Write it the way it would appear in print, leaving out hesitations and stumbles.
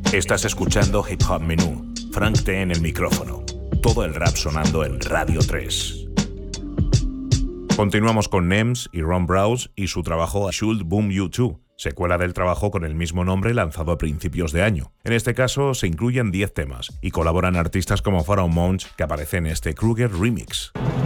Estás escuchando Hip Hop Menú. Frank T en el micrófono. Todo el rap sonando en Radio 3. Continuamos con Nems y Ron Browse y su trabajo Should Boom You Too, secuela del trabajo con el mismo nombre lanzado a principios de año. En este caso se incluyen 10 temas y colaboran artistas como Pharaoh Monch, que aparece en este Kruger Remix.